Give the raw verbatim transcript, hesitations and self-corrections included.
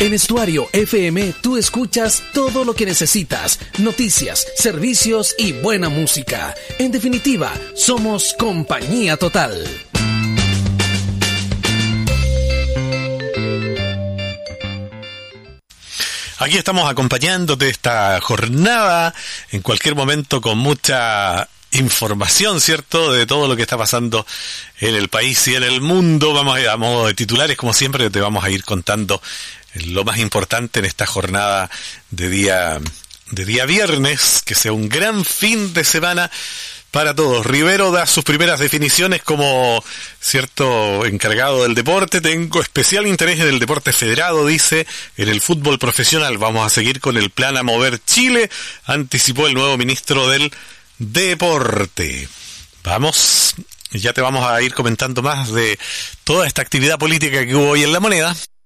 En Estuario F M tú escuchas todo lo que necesitas, noticias, servicios y buena música. En definitiva, somos Compañía Total. Aquí estamos acompañándote esta jornada, en cualquier momento con mucha información, ¿cierto?, de todo lo que está pasando en el país y en el mundo. Vamos a, a modo de titulares, como siempre, te vamos a ir contando lo más importante en esta jornada de día, de día viernes, que sea un gran fin de semana para todos. Rivero da sus primeras definiciones como cierto encargado del deporte. Tengo especial interés en el deporte federado, dice, en el fútbol profesional. Vamos a seguir con el plan a mover Chile, anticipó el nuevo ministro del deporte. Vamos, ya te vamos a ir comentando más de toda esta actividad política que hubo hoy en La Moneda.